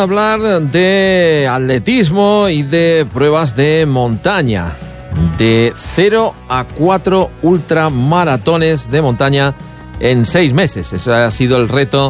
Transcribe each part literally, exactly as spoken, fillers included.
hablar de atletismo y de pruebas de montaña. De cero a cuatro ultramaratones de montaña en seis meses. Ese ha sido el reto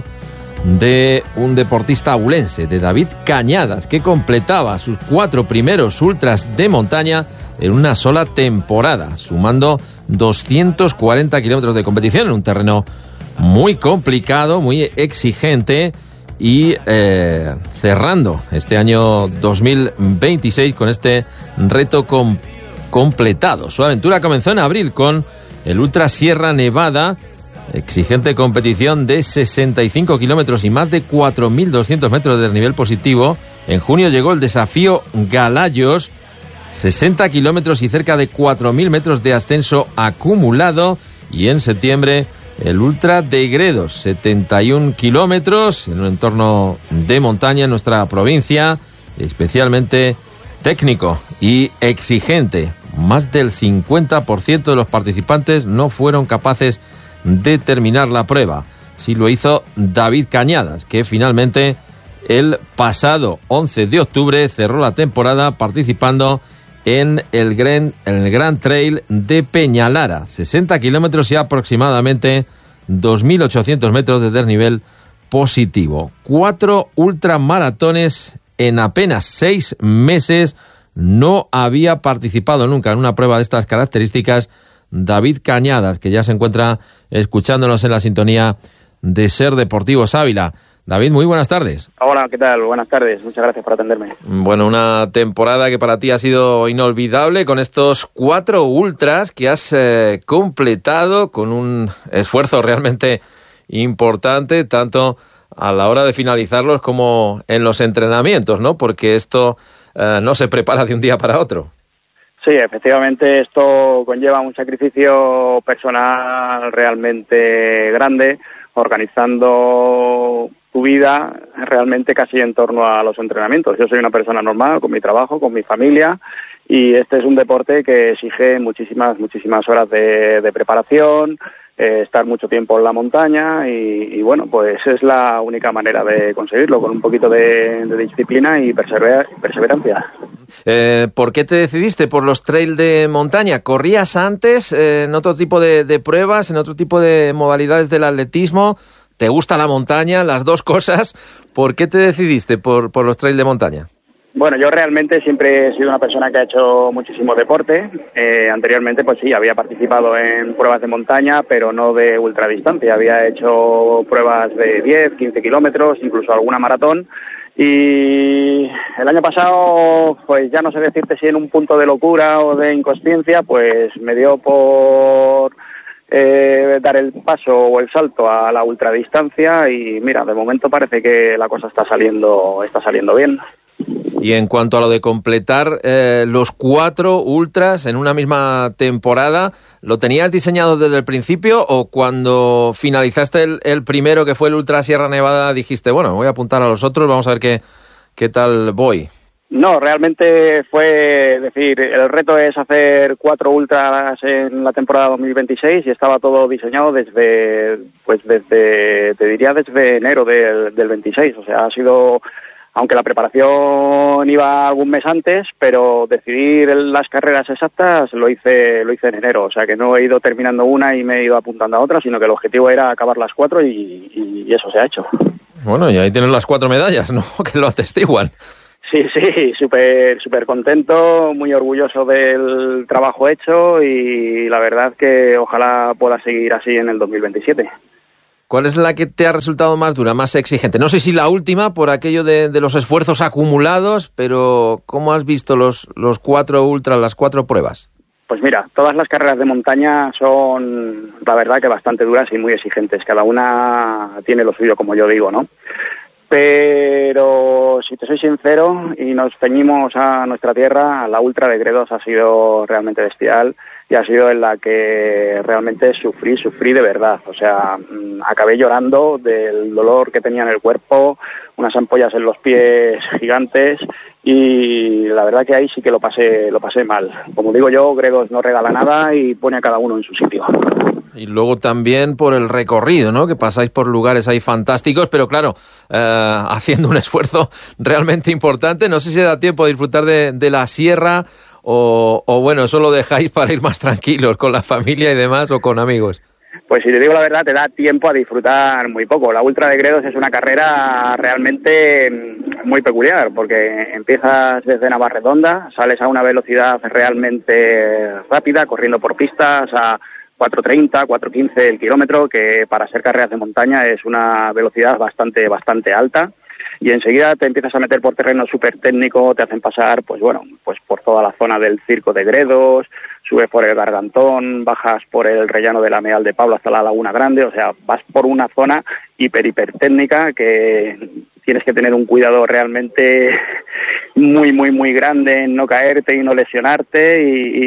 de un deportista abulense, de David Cañadas, que completaba sus cuatro primeros ultras de montaña en una sola temporada, sumando doscientos cuarenta kilómetros de competición en un terreno muy complicado, muy exigente, y eh, cerrando este año dos mil veintiséis con este reto com- completado. Su aventura comenzó en abril con el Ultra Sierra Nevada, exigente competición de sesenta y cinco kilómetros y más de cuatro mil doscientos metros de desnivel positivo. En junio llegó el desafío Galayos, sesenta kilómetros y cerca de cuatro mil metros de ascenso acumulado. Y en septiembre el Ultra de Gredos, setenta y un kilómetros en un entorno de montaña en nuestra provincia, especialmente técnico y exigente. Más del cincuenta por ciento de los participantes no fueron capaces de terminar la prueba. Sí lo hizo David Cañadas, que finalmente el pasado once de octubre cerró la temporada participando en el Gran, el Gran Trail de Peñalara, sesenta kilómetros y aproximadamente dos mil ochocientos metros de desnivel positivo. Cuatro ultramaratones en apenas seis meses. No había participado nunca en una prueba de estas características David Cañadas, que ya se encuentra escuchándonos en la sintonía de Ser Deportivos Ávila. David, muy buenas tardes. Hola, ¿qué tal? Buenas tardes, muchas gracias por atenderme. Bueno, una temporada que para ti ha sido inolvidable, con estos cuatro ultras que has eh, completado con un esfuerzo realmente importante, tanto a la hora de finalizarlos como en los entrenamientos, ¿no? Porque esto eh, no se prepara de un día para otro. Sí, efectivamente, esto conlleva un sacrificio personal realmente grande, organizando tu vida realmente casi en torno a los entrenamientos. Yo soy una persona normal, con mi trabajo, con mi familia, y este es un deporte que exige muchísimas, muchísimas horas de, de preparación, eh, estar mucho tiempo en la montaña, y, y bueno, pues es la única manera de conseguirlo, con un poquito de, de disciplina y persever, perseverancia. Eh, ¿Por qué te decidiste por los trail de montaña? ¿Corrías antes eh, en otro tipo de, de pruebas, en otro tipo de modalidades del atletismo? ¿Te gusta la montaña? Las dos cosas. ¿Por qué te decidiste por, por los trail de montaña? Bueno, yo realmente siempre he sido una persona que ha hecho muchísimo deporte. Eh, anteriormente, pues sí, había participado en pruebas de montaña, pero no de ultradistancia. Había hecho pruebas de diez, quince kilómetros, incluso alguna maratón. Y el año pasado, pues ya no sé decirte si en un punto de locura o de inconsciencia, pues me dio por eh, dar el paso o el salto a la ultradistancia, y mira, de momento parece que la cosa está saliendo, está saliendo bien. Y en cuanto a lo de completar eh, los cuatro ultras en una misma temporada, ¿lo tenías diseñado desde el principio o cuando finalizaste el, el primero, que fue el Ultra Sierra Nevada, dijiste, bueno, me voy a apuntar a los otros, vamos a ver qué, qué tal voy? No, realmente fue decir, el reto es hacer cuatro ultras en la temporada dos mil veintiséis, y estaba todo diseñado desde, pues desde, te diría desde enero del, del veintiséis, o sea, ha sido... Aunque la preparación iba algún mes antes, pero decidir las carreras exactas lo hice lo hice en enero. O sea que no he ido terminando una y me he ido apuntando a otra, sino que el objetivo era acabar las cuatro y, y, y eso se ha hecho. Bueno, y ahí tienes las cuatro medallas, ¿no? Que lo atestiguan. Sí, sí, súper súper contento, muy orgulloso del trabajo hecho, y la verdad que ojalá pueda seguir así en el dos mil veintisiete. ¿Cuál es la que te ha resultado más dura, más exigente? No sé si la última, por aquello de, de los esfuerzos acumulados, pero ¿cómo has visto los, los cuatro ultras, las cuatro pruebas? Pues mira, todas las carreras de montaña son, la verdad, que bastante duras y muy exigentes. Cada una tiene lo suyo, como yo digo, ¿no? Pero si te soy sincero y nos ceñimos a nuestra tierra, la Ultra de Gredos ha sido realmente bestial, y ha sido en la que realmente sufrí, sufrí de verdad. O sea, acabé llorando del dolor que tenía en el cuerpo, unas ampollas en los pies gigantes, y la verdad que ahí sí que lo pasé lo pasé mal. Como digo yo, Gredos no regala nada y pone a cada uno en su sitio. Y luego también por el recorrido, ¿no? Que pasáis por lugares ahí fantásticos, pero claro, eh, haciendo un esfuerzo realmente importante. No sé si da tiempo de disfrutar de, de la sierra o, o, bueno, eso lo dejáis para ir más tranquilos con la familia y demás o con amigos. Pues si te digo la verdad, te da tiempo a disfrutar muy poco. La Ultra de Gredos es una carrera realmente muy peculiar, porque empiezas desde Navarredonda, sales a una velocidad realmente rápida, corriendo por pistas a cuatro treinta, cuatro quince el kilómetro, que para ser carreras de montaña es una velocidad bastante bastante alta. Y enseguida te empiezas a meter por terreno súper técnico, te hacen pasar, pues bueno, pues por toda la zona del Circo de Gredos, subes por el Gargantón, bajas por el rellano de la Meal de Pablo hasta la Laguna Grande, o sea, vas por una zona hiper, hiper técnica que tienes que tener un cuidado realmente muy, muy, muy grande en no caerte y no lesionarte y,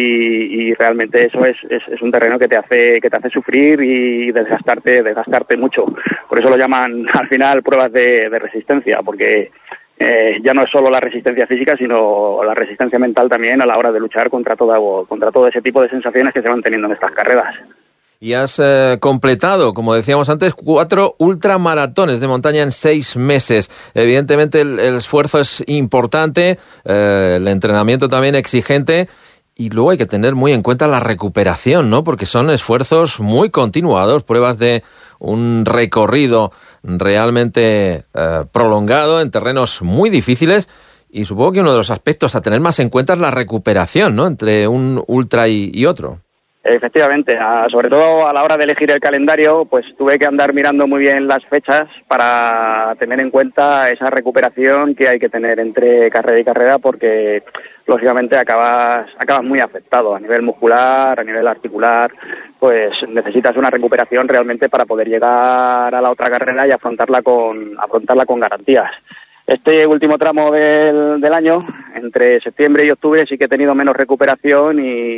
y, y realmente eso es, es, es un terreno que te hace que te hace sufrir y desgastarte, desgastarte mucho. Por eso lo llaman al final pruebas de, de resistencia, porque eh, ya no es solo la resistencia física, sino la resistencia mental también a la hora de luchar contra todo, contra todo ese tipo de sensaciones que se van teniendo en estas carreras. Y has eh, completado, como decíamos antes, cuatro ultramaratones de montaña en seis meses. Evidentemente el, el esfuerzo es importante, eh, el entrenamiento también exigente, y luego hay que tener muy en cuenta la recuperación, ¿no? Porque son esfuerzos muy continuados, pruebas de un recorrido realmente eh, prolongado en terrenos muy difíciles, y supongo que uno de los aspectos a tener más en cuenta es la recuperación, ¿no? Entre un ultra y, y otro. Efectivamente, a, sobre todo a la hora de elegir el calendario, pues tuve que andar mirando muy bien las fechas para tener en cuenta esa recuperación que hay que tener entre carrera y carrera, porque lógicamente acabas acabas muy afectado a nivel muscular, a nivel articular, pues necesitas una recuperación realmente para poder llegar a la otra carrera y afrontarla con afrontarla con garantías. Este último tramo del, del año, entre septiembre y octubre, sí que he tenido menos recuperación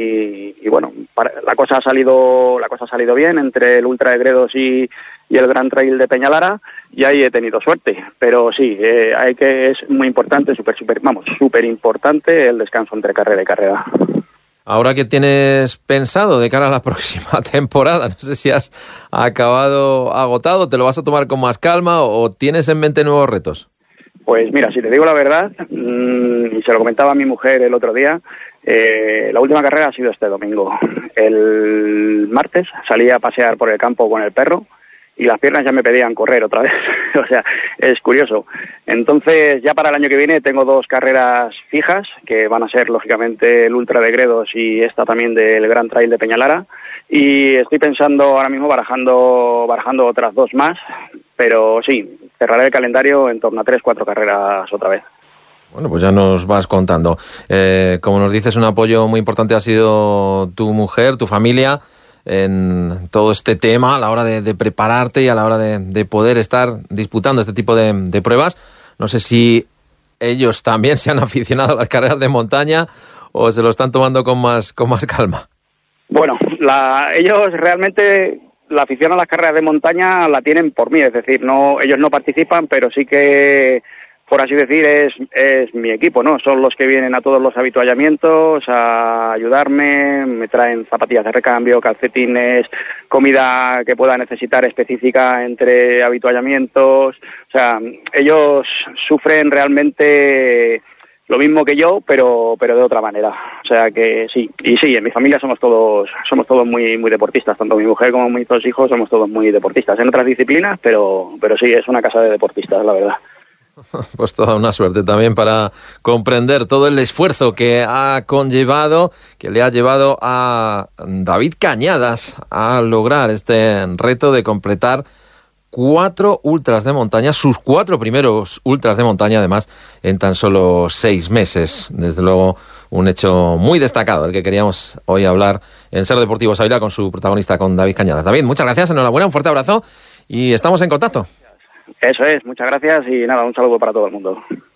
y, y bueno, para, la cosa ha salido la cosa ha salido bien entre el Ultra de Gredos y, y el Gran Trail de Peñalara, y ahí he tenido suerte. Pero sí, eh, hay que es muy importante, súper, súper, vamos, súper importante el descanso entre carrera y carrera. Ahora, ¿qué tienes pensado de cara a la próxima temporada? No sé si has acabado agotado, ¿te lo vas a tomar con más calma o tienes en mente nuevos retos? Pues mira, si te digo la verdad, mmm, y se lo comentaba a mi mujer el otro día, eh, la última carrera ha sido este domingo. El martes salí a pasear por el campo con el perro y las piernas ya me pedían correr otra vez. O sea, es curioso. Entonces, ya para el año que viene tengo dos carreras fijas, que van a ser, lógicamente, el Ultra de Gredos y esta también del Gran Trail de Peñalara. Y estoy pensando ahora mismo barajando, barajando otras dos más, pero sí, cerraré el calendario en torno a tres, cuatro carreras otra vez. Bueno, pues ya nos vas contando. Eh, como nos dices, un apoyo muy importante ha sido tu mujer, tu familia, en todo este tema a la hora de, de prepararte y a la hora de, de poder estar disputando este tipo de, de pruebas. No sé si ellos también se han aficionado a las carreras de montaña o se lo están tomando con más, con más calma. Bueno, la, ellos realmente la afición a las carreras de montaña la tienen por mí, es decir, no ellos no participan, pero sí que, por así decir, es, es mi equipo, ¿no? Son los que vienen a todos los avituallamientos a ayudarme, me traen zapatillas de recambio, calcetines, comida que pueda necesitar específica entre avituallamientos. O sea, ellos sufren realmente lo mismo que yo, pero pero de otra manera. O sea que sí, y sí, en mi familia somos todos somos todos muy muy deportistas, tanto mi mujer como mis dos hijos somos todos muy deportistas en otras disciplinas, pero pero sí, es una casa de deportistas, la verdad. Pues toda una suerte también para comprender todo el esfuerzo que ha conllevado, que le ha llevado a David Cañadas a lograr este reto de completar cuatro ultras de montaña, sus cuatro primeros ultras de montaña, además, en tan solo seis meses. Desde luego, un hecho muy destacado, el que queríamos hoy hablar en Ser Deportivos Ávila con su protagonista, con David Cañadas. David, muchas gracias, enhorabuena, un fuerte abrazo y estamos en contacto. Eso es, muchas gracias y nada, un saludo para todo el mundo.